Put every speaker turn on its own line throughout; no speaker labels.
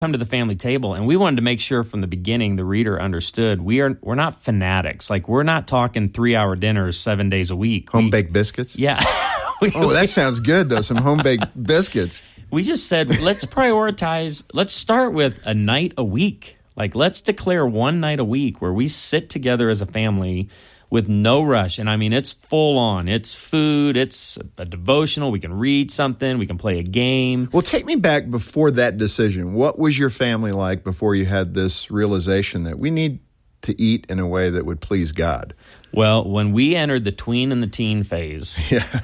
come to the family table, and we wanted to make sure from the beginning the reader understood we're not fanatics. Like, we're not talking 3-hour dinners 7 days a week.
Home-baked biscuits?
Yeah.
That sounds good, though, some home-baked biscuits.
We just said, let's prioritize. Let's start with a night a week. Like, let's declare one night a week where we sit together as a family with no rush. And I mean, it's full on. It's food. It's a devotional. We can read something. We can play a game.
Well, take me back before that decision. What was your family like before you had this realization that we need to eat in a way that would please God?
Well, when we entered the tween and the teen phase,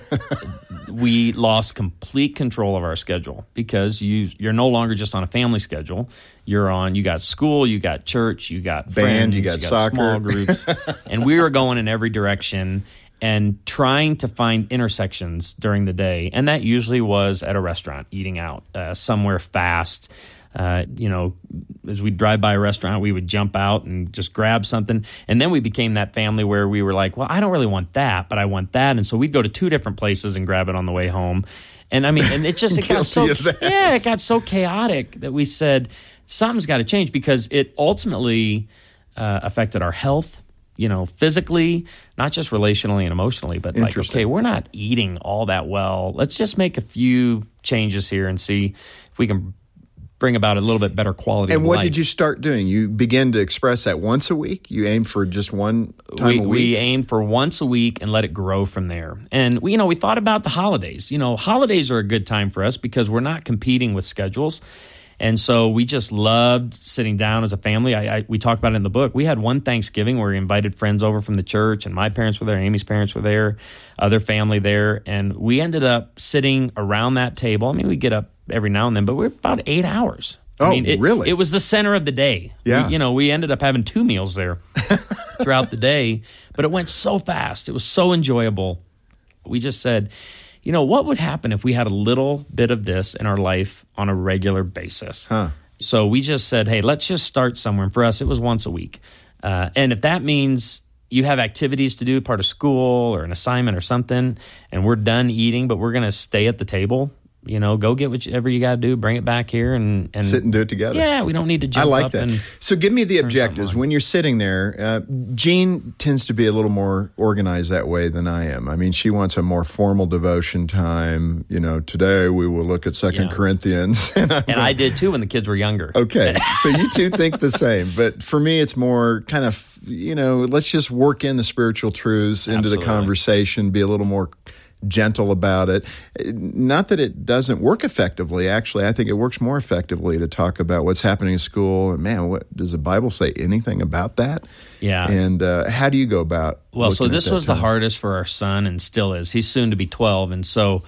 we lost complete control of our schedule because you're no longer just on a family schedule. You got school, you got church, you got
band,
friends,
you got soccer,
small groups, and we were going in every direction and trying to find intersections during the day. And that usually was at a restaurant, eating out somewhere fast. As we drive by a restaurant, we would jump out and just grab something. And then we became that family where we were like, well, I don't really want that, but I want that. And so we'd go to 2 different places and grab it on the way home. And I mean, and it got so chaotic that we said, something's got to change, because it ultimately affected our health, physically, not just relationally and emotionally, but like, okay, we're not eating all that well. Let's just make a few changes here and see if we can bring about a little bit better quality of life.
And what did you start doing? You began to express that once a week? You aimed for just one time a week?
We aimed for once a week and let it grow from there. And we thought about the holidays. Holidays are a good time for us because we're not competing with schedules. And so we just loved sitting down as a family. We talked about it in the book. We had one Thanksgiving where we invited friends over from the church, and my parents were there, Amy's parents were there, other family there. And we ended up sitting around that table. I mean, we get up every now and then, but we're about 8 hours.
Really?
It was the center of the day.
Yeah.
We ended up having 2 meals there throughout the day, but it went so fast. It was so enjoyable. We just said, what would happen if we had a little bit of this in our life on a regular basis? So we just said, hey, let's just start somewhere. And for us, it was once a week. And if that means you have activities to do, part of school or an assignment or something, and we're done eating, but we're going to stay at the table, go get whatever you got to do, bring it back here and
sit and do it together.
Yeah, we don't need to jump
up. I like
up
that. So give me the objectives. When you're sitting there, Jean tends to be a little more organized that way than I am. I mean, she wants a more formal devotion time. Today we will look at 2 Corinthians. And
I did too when the kids were younger.
Okay, so you two think the same. But for me, it's more kind of, let's just work in the spiritual truths into the conversation, be a little more gentle about it. Not that it doesn't work effectively. Actually, I think it works more effectively to talk about what's happening in school. And man, what does the Bible say anything about that?
Yeah.
And how do you go about?
Well, so this was the hardest for our son, and still is. He's soon to be 12, and so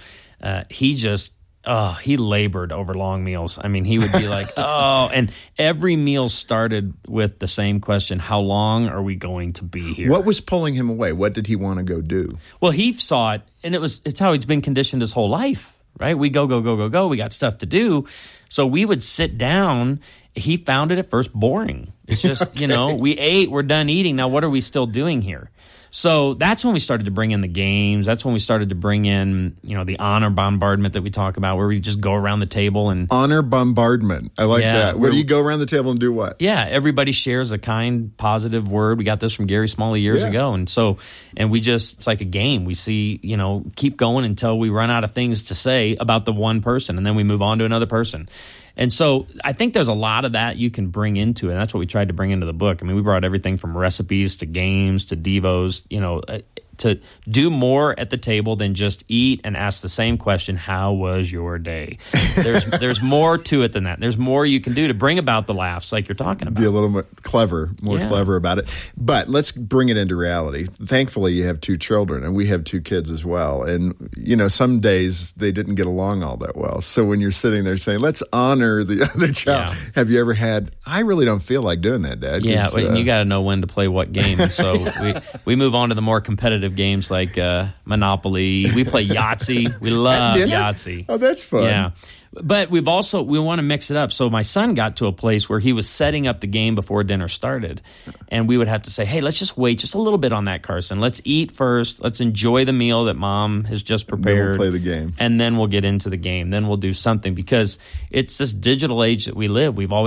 he labored over long meals. I mean, he would be like, and every meal started with the same question: how long are we going to be here?
What was pulling him away? What did he want to go do?
Well, he saw it, and it's how he's been conditioned his whole life, right? We go. We got stuff to do. So we would sit down. He found it at first boring. It's just, we ate, we're done eating. Now, what are we still doing here? So that's when we started to bring in the games. That's when we started to bring in, the honor bombardment that we talk about, where we just go around the table and...
Honor bombardment. I like that. Where do you go around the table and do what?
Yeah, everybody shares a kind, positive word. We got this from Gary Smalley years ago. And we just, it's like a game. We see, keep going until we run out of things to say about the one person, and then we move on to another person. And so I think there's a lot of that you can bring into it, and that's what we tried to bring into the book. I mean, we brought everything from recipes to games to devos, to do more at the table than just eat and ask the same question, how was your day? There's more to it than that. There's more you can do to bring about the laughs like you're talking about.
Be a little more clever about it. But let's bring it into reality. Thankfully, you have 2 children, and we have 2 kids as well. And, some days they didn't get along all that well. So when you're sitting there saying, let's honor the other child, have you ever had, I really don't feel like doing that, Dad?
Yeah, and you got to know when to play what game. So we move on to the more competitive competitive games like Monopoly. We play Yahtzee. We love Yahtzee.
Oh, that's fun.
Yeah. But we want to mix it up. So my son got to a place where he was setting up the game before dinner started. And we would have to say, hey, let's just wait just a little bit on that, Carson. Let's eat first. Let's enjoy the meal that Mom has just prepared.
Then we'll play the game.
And then we'll get into the game. Then we'll do something, because it's this digital age that we live. We've always